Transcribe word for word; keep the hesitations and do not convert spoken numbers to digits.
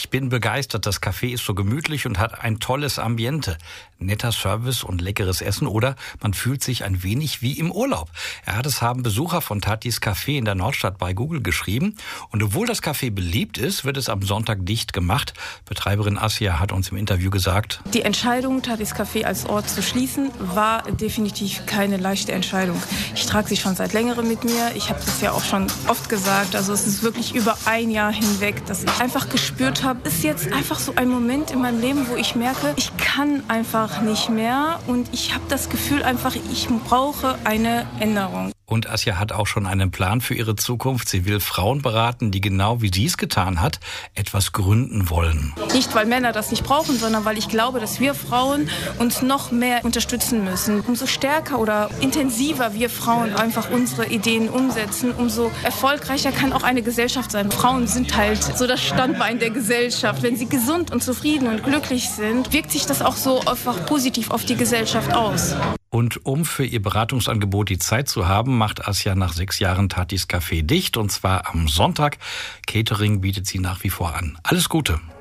Ich bin begeistert. Das Café ist so gemütlich und hat ein tolles Ambiente. Netter Service und leckeres Essen oder man fühlt sich ein wenig wie im Urlaub. Ja, das haben Besucher von Tatis Café in der Nordstadt bei Google geschrieben. Und obwohl das Café beliebt ist, wird es am Sonntag dicht gemacht. Betreiberin Asja hat uns im Interview gesagt: Die Entscheidung, Tatis Café als Ort zu schließen, war definitiv keine leichte Entscheidung. Ich trage sie schon seit längerem mit mir. Ich habe das ja auch schon oft gesagt. Also es ist wirklich über ein Jahr hinweg, dass ich einfach gespürt habe, ist jetzt einfach so ein Moment in meinem Leben, wo ich merke, ich kann einfach nicht mehr und ich habe das Gefühl einfach, ich brauche eine Änderung. Und Asja hat auch schon einen Plan für ihre Zukunft. Sie will Frauen beraten, die genau wie sie es getan hat, etwas gründen wollen. Nicht, weil Männer das nicht brauchen, sondern weil ich glaube, dass wir Frauen uns noch mehr unterstützen müssen. Umso stärker oder intensiver wir Frauen einfach unsere Ideen umsetzen, umso erfolgreicher kann auch eine Gesellschaft sein. Frauen sind halt so das Standbein der Gesellschaft. Wenn sie gesund und zufrieden und glücklich sind, wirkt sich das auch so einfach positiv auf die Gesellschaft aus. Und um für ihr Beratungsangebot die Zeit zu haben, macht Asja nach sechs Jahren Tatis Café dicht, und zwar am Sonntag. Catering bietet sie nach wie vor an. Alles Gute.